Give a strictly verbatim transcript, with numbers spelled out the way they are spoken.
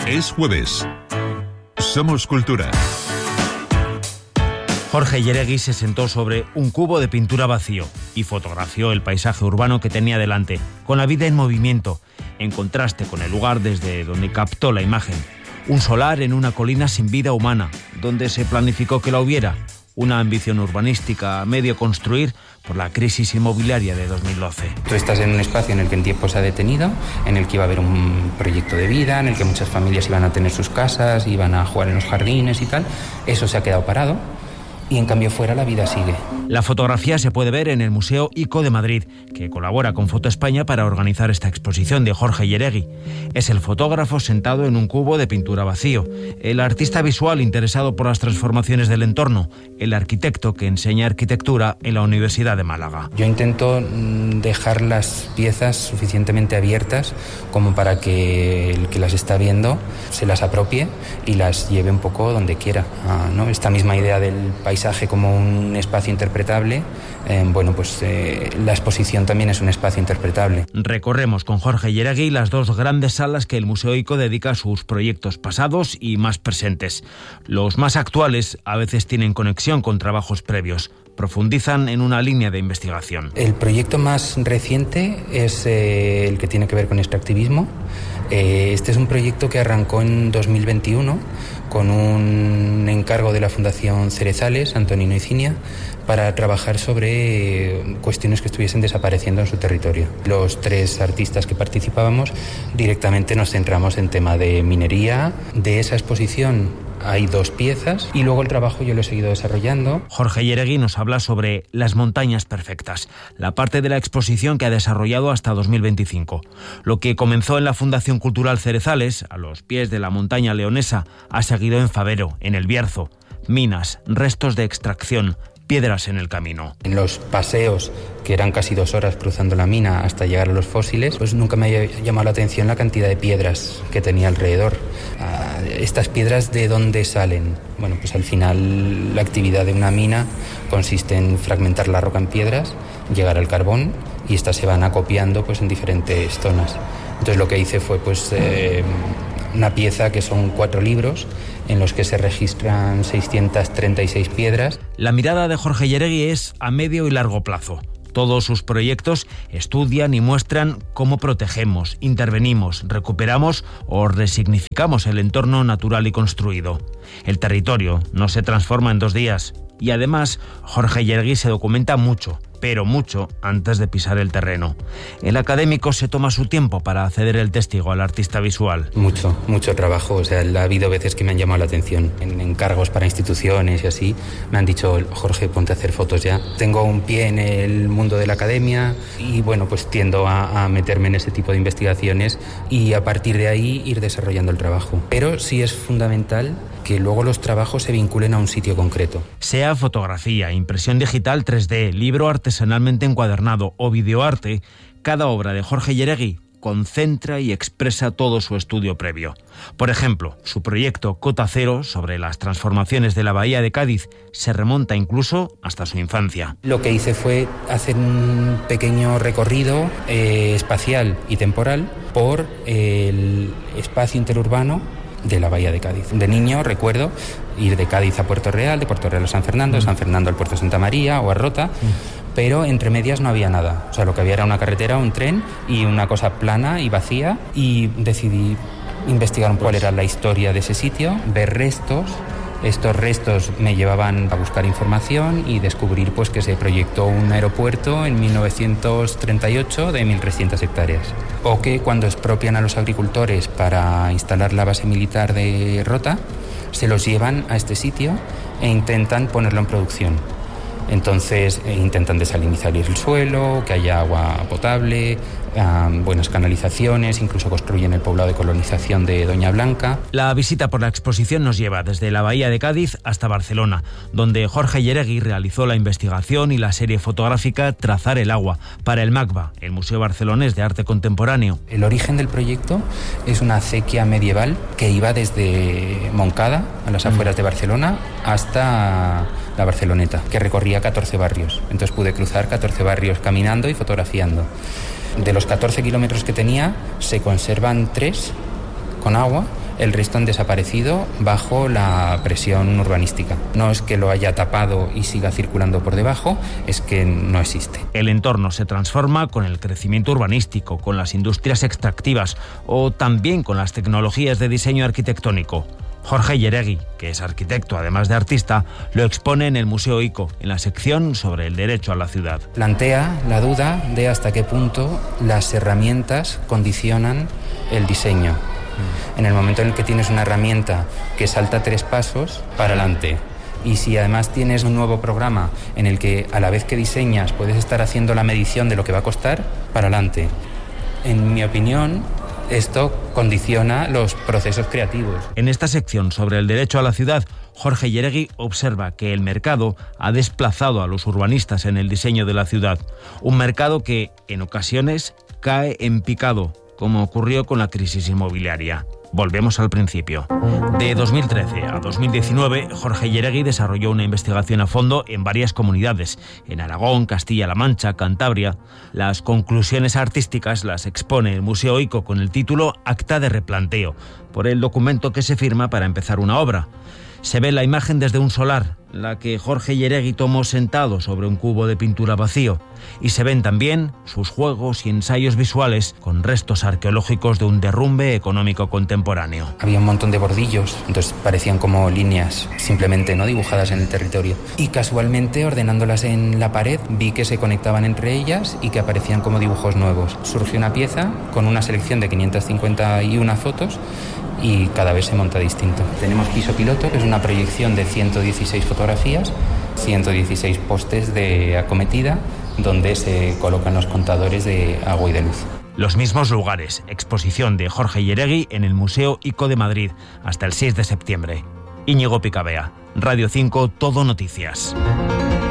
Es jueves. Somos Cultura. Jorge Yeregui se sentó sobre un cubo de pintura vacío y fotografió el paisaje urbano que tenía delante, con la vida en movimiento, en contraste con el lugar desde donde captó la imagen. Un solar en una colina sin vida humana, donde se planificó que la hubiera. Una ambición urbanística a medio construir por la crisis inmobiliaria de dos mil doce. Tú estás en un espacio en el que el tiempo se ha detenido, en el que iba a haber un proyecto de vida, en el que muchas familias iban a tener sus casas, iban a jugar en los jardines y tal. Eso se ha quedado parado. Y en cambio fuera la vida sigue. La fotografía se puede ver en el Museo ICO de Madrid, que colabora con Foto España para organizar esta exposición de Jorge Yeregui. Es el fotógrafo sentado en un cubo de pintura vacío, el artista visual interesado por las transformaciones del entorno, el arquitecto que enseña arquitectura en la Universidad de Málaga. Yo intento dejar las piezas suficientemente abiertas como para que el que las está viendo se las apropie y las lleve un poco donde quiera, ¿no? Esta misma idea del país paisaje como un espacio interpretable, eh, bueno, pues eh, la exposición también es un espacio interpretable. Recorremos con Jorge Yeregui las dos grandes salas que el Museo ICO dedica a sus proyectos pasados y más presentes. Los más actuales a veces tienen conexión con trabajos previos. Profundizan en una línea de investigación. El proyecto más reciente es eh, el que tiene que ver con extractivismo. Eh, este es un proyecto que arrancó en dos mil veintiuno con un encargo de la Fundación Cerezales, Antonino y Cinia, para trabajar sobre eh, cuestiones que estuviesen desapareciendo en su territorio. Los tres artistas que participábamos directamente nos centramos en tema de minería. De esa exposición hay dos piezas y luego el trabajo yo lo he seguido desarrollando. Jorge Yeregui nos habla sobre Las montañas perfectas, la parte de la exposición que ha desarrollado hasta dos mil veinticinco. Lo que comenzó en la Fundación Cultural Cerezales, a los pies de la montaña leonesa, ha seguido en Fabero, en El Bierzo. Minas, restos de extracción, piedras en el camino. En los paseos, que eran casi dos horas cruzando la mina hasta llegar a los fósiles, pues nunca me había llamado la atención la cantidad de piedras que tenía alrededor. Ah, estas piedras, ¿de dónde salen? Bueno, pues al final la actividad de una mina consiste en fragmentar la roca en piedras, llegar al carbón y estas se van acopiando pues en diferentes zonas. Entonces lo que hice fue pues eh, una pieza que son cuatro libros en los que se registran seiscientas treinta y seis piedras. La mirada de Jorge Yeregui es a medio y largo plazo. Todos sus proyectos estudian y muestran cómo protegemos, intervenimos, recuperamos o resignificamos el entorno natural y construido. El territorio no se transforma en dos días. Y además, Jorge Yeregui se documenta mucho, pero mucho antes de pisar el terreno. El académico se toma su tiempo para ceder el testigo al artista visual. Mucho, mucho trabajo. O sea, ha habido veces que me han llamado la atención en encargos para instituciones y así. Me han dicho, Jorge, ponte a hacer fotos ya. Tengo un pie en el mundo de la academia y bueno, pues tiendo a, a meterme en ese tipo de investigaciones y a partir de ahí ir desarrollando el trabajo. Pero sí es fundamental que luego los trabajos se vinculen a un sitio concreto. Sea fotografía, impresión digital tres D, libro artesanalmente encuadernado o videoarte, cada obra de Jorge Yeregui concentra y expresa todo su estudio previo. Por ejemplo, su proyecto Cota Cero sobre las transformaciones de la bahía de Cádiz se remonta incluso hasta su infancia. Lo que hice fue hacer un pequeño recorrido eh, espacial y temporal por el espacio interurbano de la bahía de Cádiz. De niño recuerdo ir de Cádiz a Puerto Real, de Puerto Real a San Fernando, de San Fernando al Puerto de Santa María o a Rota, pero entre medias no había nada. O sea, lo que había era una carretera, un tren y una cosa plana y vacía, y decidí investigar cuál era la historia de ese sitio, ver restos. Estos restos me llevaban a buscar información y descubrir pues que se proyectó un aeropuerto en mil novecientos treinta y ocho de mil trescientas hectáreas. O que cuando expropian a los agricultores para instalar la base militar de Rota, se los llevan a este sitio e intentan ponerlo en producción. Entonces eh, intentan desalinizar el suelo, que haya agua potable, um, buenas canalizaciones, incluso construyen el poblado de colonización de Doña Blanca. La visita por la exposición nos lleva desde la bahía de Cádiz hasta Barcelona, donde Jorge Yeregui realizó la investigación y la serie fotográfica Trazar el agua para el MACBA, el Museo Barcelonés de Arte Contemporáneo. El origen del proyecto es una acequia medieval que iba desde Moncada, a las afueras de Barcelona, hasta la Barceloneta, que recorría catorce barrios. Entonces pude cruzar catorce barrios caminando y fotografiando. De los catorce kilómetros que tenía, se conservan tres con agua El resto han desaparecido bajo la presión urbanística. No es que lo haya tapado y siga circulando por debajo, es que no existe. El entorno se transforma con el crecimiento urbanístico, con las industrias extractivas o también con las tecnologías de diseño arquitectónico. Jorge Yeregui, que es arquitecto además de artista, lo expone en el Museo ICO, en la sección sobre el derecho a la ciudad. Plantea la duda de hasta qué punto las herramientas condicionan el diseño. En el momento en el que tienes una herramienta que salta tres pasos, para adelante. Y si además tienes un nuevo programa en el que a la vez que diseñas puedes estar haciendo la medición de lo que va a costar, para adelante. En mi opinión, esto condiciona los procesos creativos. En esta sección sobre el derecho a la ciudad, Jorge Yeregui observa que el mercado ha desplazado a los urbanistas en el diseño de la ciudad. Un mercado que, en ocasiones, cae en picado, como ocurrió con la crisis inmobiliaria. Volvemos al principio. De dos mil trece a dos mil diecinueve, Jorge Yeregui desarrolló una investigación a fondo en varias comunidades, en Aragón, Castilla-La Mancha, Cantabria. Las conclusiones artísticas las expone el Museo ICO con el título Acta de replanteo, por el documento que se firma para empezar una obra. Se ve la imagen desde un solar, la que Jorge Yeregui tomó sentado sobre un cubo de pintura vacío, y se ven también sus juegos y ensayos visuales con restos arqueológicos de un derrumbe económico contemporáneo. Había un montón de bordillos, entonces parecían como líneas simplemente no dibujadas en el territorio. Y casualmente, ordenándolas en la pared, vi que se conectaban entre ellas y que aparecían como dibujos nuevos. Surgió una pieza con una selección de quinientas cincuenta y una fotos y cada vez se monta distinto. Tenemos piso piloto, que es una proyección de ciento dieciséis fotografías, ciento dieciséis postes de acometida, donde se colocan los contadores de agua y de luz. Los mismos lugares, exposición de Jorge Yeregui en el Museo ICO de Madrid, hasta el seis de septiembre. Íñigo Picabea, Radio cinco, Todo Noticias.